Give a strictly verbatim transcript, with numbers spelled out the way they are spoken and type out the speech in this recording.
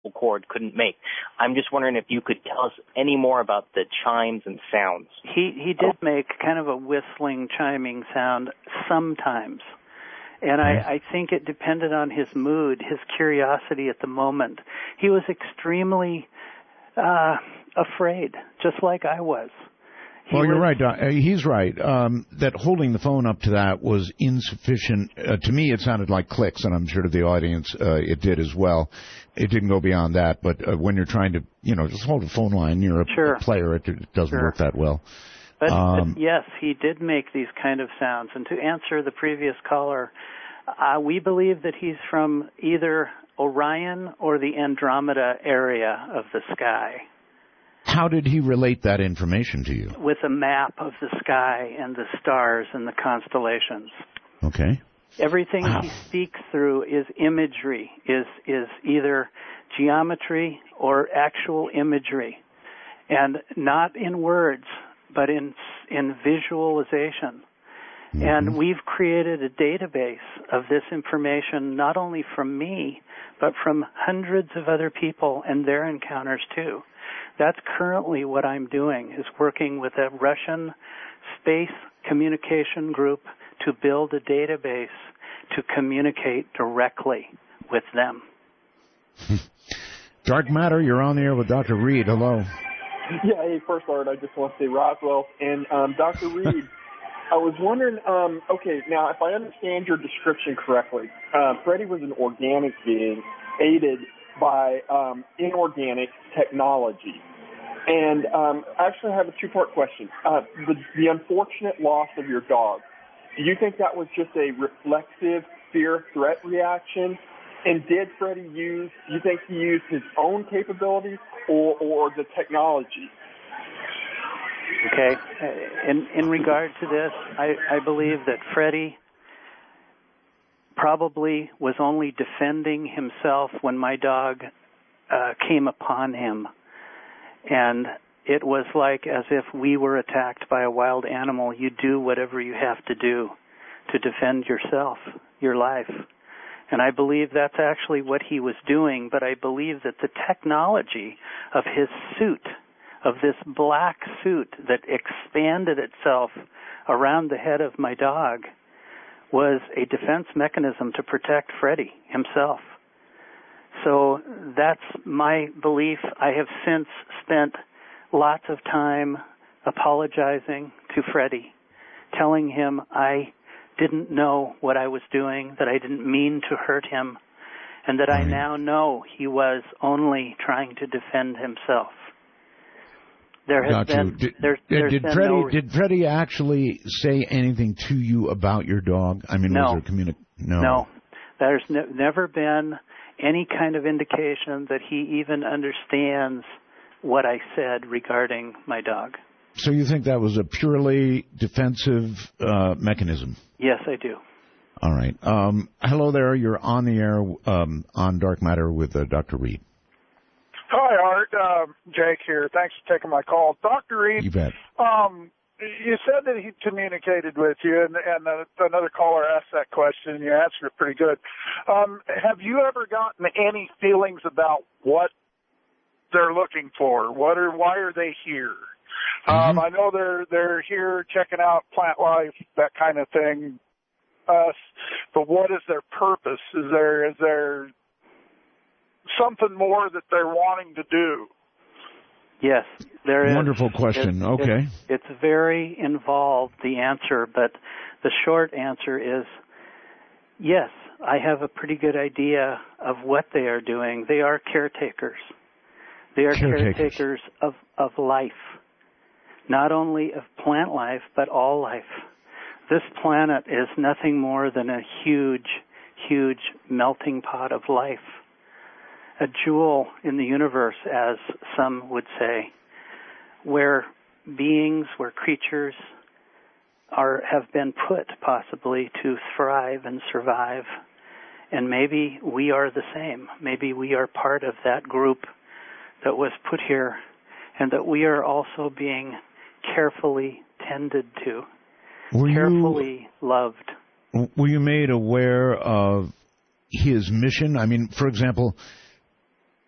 cord couldn't make. I'm just wondering if you could tell us any more about the chimes and sounds. He he did make kind of a whistling, chiming sound sometimes. And I, I think it depended on his mood, his curiosity at the moment. He was extremely uh, afraid, just like I was. He well, was, you're right. Doc. He's right. Um, that holding the phone up to that was insufficient. Uh, to me, it sounded like clicks, and I'm sure to the audience uh, it did as well. It didn't go beyond that. But uh, when you're trying to, you know, just hold a phone line near a, sure. a player, it, it doesn't sure. work that well. But, um, but yes, he did make these kind of sounds. And to answer the previous caller, uh, we believe that he's from either Orion or the Andromeda area of the sky. How did he relate that information to you? With a map of the sky and the stars and the constellations. Okay. Everything wow. he speaks through is imagery, is is either geometry or actual imagery, and not in words, but in in visualization. Mm-hmm. And we've created a database of this information not only from me, but from hundreds of other people and their encounters too. That's currently what I'm doing, is working with a Russian space communication group to build a database to communicate directly with them. Dark Matter, you're on the air with Doctor Reed. Hello. Yeah, hey, first, Art, I just want to say Roswell. And um, Doctor Reed, I was wondering, um, okay, now, if I understand your description correctly, uh, Freddie was an organic being aided by um, inorganic technology. And um, actually, I have a two-part question. Uh, the, the unfortunate loss of your dog, do you think that was just a reflexive fear-threat reaction? And did Freddie use, do you think he used his own capabilities or, or the technology? Okay. In, in regard to this, I, I believe that Freddie probably was only defending himself when my dog uh, came upon him. And it was like as if we were attacked by a wild animal. You do whatever you have to do to defend yourself, your life. And I believe that's actually what he was doing, but I believe that the technology of his suit, of this black suit that expanded itself around the head of my dog, was a defense mechanism to protect Freddie himself. So that's my belief. I have since spent lots of time apologizing to Freddie, telling him I didn't know what I was doing, that I didn't mean to hurt him, and that I now know he was only trying to defend himself. There has Got been, you. Did, there's, there's did been Freddie no... did Freddie actually say anything to you about your dog? I mean, no. was there communi- No. No. There's ne- never been any kind of indication that he even understands what I said regarding my dog. So you think that was a purely defensive uh, mechanism? Yes, I do. All right. Um, hello there. You're on the air um, on Dark Matter with uh, Doctor Reed. Hi, Art. Uh, Jake here. Thanks for taking my call. Doctor Reed, you bet. Um, you said that he communicated with you, and, and uh, another caller asked that question, and you answered it pretty good. Um, have you ever gotten any feelings about what they're looking for? What are, why are they here? Mm-hmm. Um, I know they're they're here checking out plant life, that kind of thing. Us, but what is their purpose? Is there is there something more that they're wanting to do? Yes, there is. Wonderful question. It's, okay. It's, it's very involved, the answer, but the short answer is yes, I have a pretty good idea of what they are doing. They are caretakers. They are caretakers, caretakers of, of life, not only of plant life, but all life. This planet is nothing more than a huge, huge melting pot of life. A jewel in the universe, as some would say, where beings, where creatures are have been put possibly to thrive and survive. And maybe we are the same. Maybe we are part of that group that was put here, and that we are also being carefully tended to, were carefully you, loved. Were you made aware of his mission? I mean, for example,